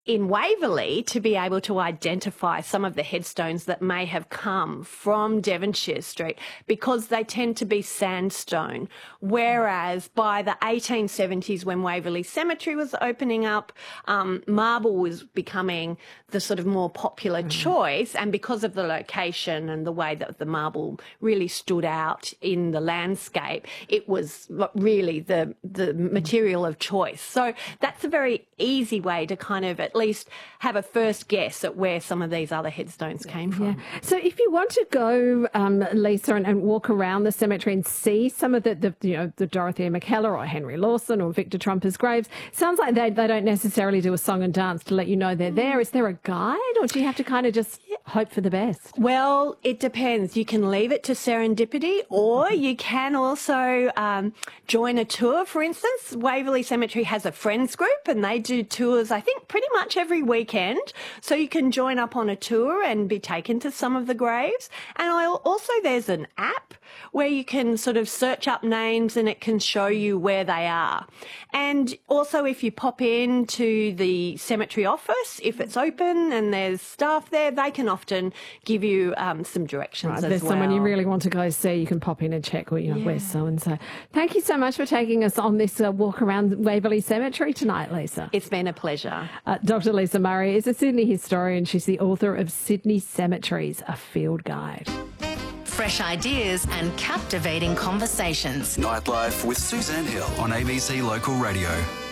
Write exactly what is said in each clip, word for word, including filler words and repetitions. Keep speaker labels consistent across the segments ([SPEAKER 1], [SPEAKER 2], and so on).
[SPEAKER 1] in Waverley to be able to identify some of the headstones that may have come from Devonshire Street, because they tend to be sandstone. Whereas by the eighteen seventies, when Waverley Cemetery was opening up, um, marble was becoming the sort of more popular mm. choice, and because of the location and the way that the marble really stood out in the landscape, it was really the the material of choice. So that's a very easy way to kind of at least have a first guess at where some of these other headstones came from.
[SPEAKER 2] Yeah. So if you want to go, um, Lisa, and, and walk around the cemetery and see some of the, the you know, the Dorothea McKellar or Henry Lawson or Victor Trumper's graves, sounds like they, they don't necessarily do a song and dance to let you know they're there. Is there a guide, or do you have to kind of just hope for the best?
[SPEAKER 1] Well, it depends. You can leave it to serendipity, or you can also um, join a tour. For instance, Waverley Cemetery has a friends group, and they do tours, I think, pretty much every weekend. So you can join up on a tour and be taken to some of the graves. And I'll, also there's an app where you can sort of search up names and it can show you where they are. And also if you pop into the cemetery office, if it's open and there's staff there, they can often give you um, some directions
[SPEAKER 2] right,
[SPEAKER 1] as
[SPEAKER 2] there's
[SPEAKER 1] well.
[SPEAKER 2] Someone you really want to go see, you can pop in and check, well, you know,
[SPEAKER 1] yeah.
[SPEAKER 2] where's so-and-so. Thank you so much for taking us on this uh, walk around Waverley Cemetery tonight, Lisa.
[SPEAKER 1] It's been a pleasure.
[SPEAKER 2] Uh, Doctor Lisa Murray is a Sydney historian. She's the author of Sydney Cemeteries, a Field Guide.
[SPEAKER 3] Fresh ideas and captivating conversations.
[SPEAKER 4] Nightlife with Suzanne Hill on A B C Local Radio.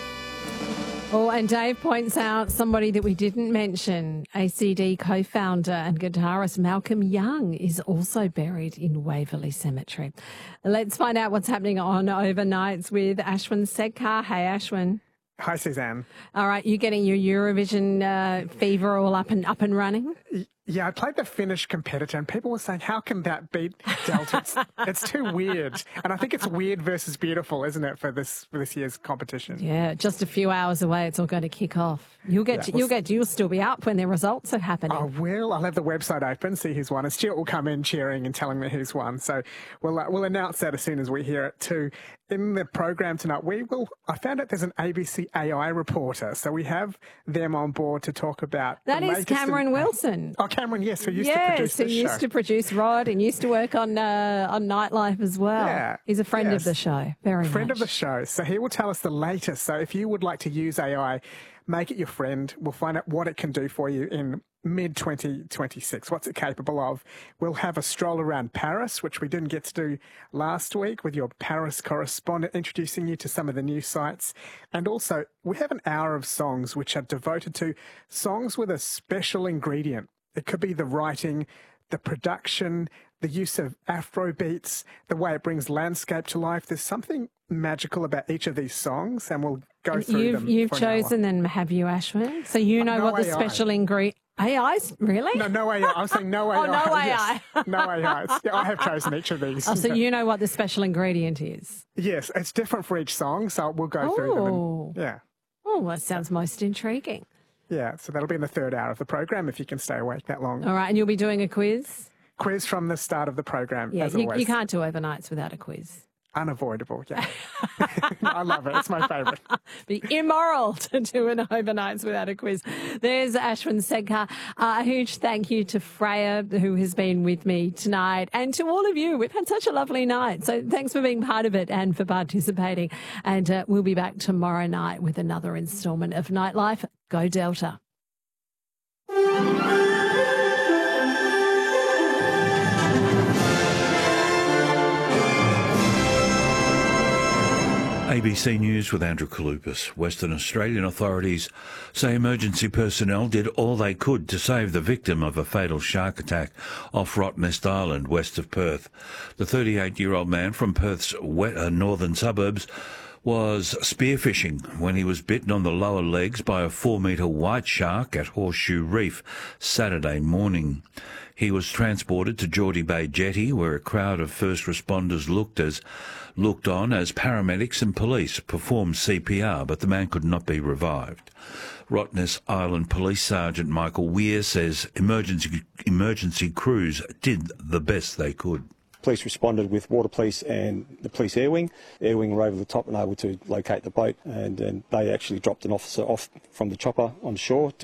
[SPEAKER 2] Oh, and Dave points out somebody that we didn't mention. A C D co-founder and guitarist Malcolm Young is also buried in Waverley Cemetery. Let's find out what's happening on Overnights with Ashwin Sedkar. Hey, Ashwin.
[SPEAKER 5] Hi, Suzanne.
[SPEAKER 2] All right, you getting your Eurovision uh, fever all up and up and running?
[SPEAKER 5] Yeah, I played the Finnish competitor, and people were saying, how can that beat Delta? It's, it's too weird. And I think it's weird versus beautiful, isn't it, for this for this year's competition?
[SPEAKER 2] Yeah, just a few hours away, it's all going to kick off. You'll get,
[SPEAKER 5] yeah,
[SPEAKER 2] to,
[SPEAKER 5] we'll
[SPEAKER 2] you'll get, you'll still be up when the results are happening.
[SPEAKER 5] I will. I'll have the website open, see who's won, and Stuart will come in cheering and telling me who's won. So we'll uh, we'll announce that as soon as we hear it too. In the program tonight, we will. I found out there's an A B C A I reporter, so we have them on board to talk about.
[SPEAKER 2] That is Cameron
[SPEAKER 5] and,
[SPEAKER 2] Wilson.
[SPEAKER 5] Oh, Cameron, yes, who used
[SPEAKER 2] yes,
[SPEAKER 5] to produce
[SPEAKER 2] who
[SPEAKER 5] this
[SPEAKER 2] used
[SPEAKER 5] show.
[SPEAKER 2] to produce Rod and used to work on uh, on Nightlife as well.
[SPEAKER 5] Yeah,
[SPEAKER 2] he's a friend
[SPEAKER 5] yes.
[SPEAKER 2] of the show. Very
[SPEAKER 5] friend
[SPEAKER 2] much.
[SPEAKER 5] of the show. So he will tell us the latest. So if you would like to use A I, make it your friend. We'll find out what it can do for you in mid twenty twenty-six, what's it capable of. We'll have a stroll around Paris, which we didn't get to do last week, with your Paris correspondent introducing you to some of the new sites. And also, we have an hour of songs which are devoted to songs with a special ingredient. It could be the writing, the production, the use of Afro beats, the way it brings landscape to life. There's something magical about each of these songs, and we'll go through
[SPEAKER 2] you've,
[SPEAKER 5] them.
[SPEAKER 2] You've chosen them, have you, Ashwin? So you know
[SPEAKER 5] no
[SPEAKER 2] what the
[SPEAKER 5] A I.
[SPEAKER 2] special ingredient... A I's? Really?
[SPEAKER 5] No, no A I. I was saying no A I.
[SPEAKER 2] Oh, no A I.
[SPEAKER 5] Yes. No A I. Yeah, I have chosen each of these.
[SPEAKER 2] Oh, so you know what the special ingredient is?
[SPEAKER 5] Yes, it's different for each song, so we'll go
[SPEAKER 2] oh.
[SPEAKER 5] through them. And, yeah.
[SPEAKER 2] Oh, that sounds most intriguing.
[SPEAKER 5] Yeah, so that'll be in the third hour of the program if you can stay awake that long.
[SPEAKER 2] All right, and you'll be doing a quiz?
[SPEAKER 5] Quiz from the start of the program,
[SPEAKER 2] yeah,
[SPEAKER 5] as
[SPEAKER 2] you,
[SPEAKER 5] always.
[SPEAKER 2] You can't do overnights without a quiz.
[SPEAKER 5] Unavoidable, yeah. I love it. It's my favourite.
[SPEAKER 2] Be immoral to do an overnights without a quiz. There's Ashwin Sedkar. Uh, a huge thank you to Freya, who has been with me tonight, and to all of you. We've had such a lovely night. So thanks for being part of it and for participating. And uh, we'll be back tomorrow night with another instalment of Nightlife. Go Delta.
[SPEAKER 6] A B C News with Andrew Kalupas. Western Australian authorities say emergency personnel did all they could to save the victim of a fatal shark attack off Rottnest Island, west of Perth. The thirty-eight-year-old man from Perth's wet, uh, northern suburbs was spearfishing when he was bitten on the lower legs by a four-metre white shark at Horseshoe Reef Saturday morning. He was transported to Geordie Bay Jetty, where a crowd of first responders looked as looked on as paramedics and police performed C P R, but the man could not be revived. Rottnest Island Police Sergeant Michael Weir says emergency emergency crews did the best they could.
[SPEAKER 7] Police responded with water police and the police air wing. Air wing were over the top and able to locate the boat, and, and they actually dropped an officer off from the chopper on shore to